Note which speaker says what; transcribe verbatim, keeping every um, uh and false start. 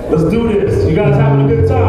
Speaker 1: Let's do this. You guys having a good time?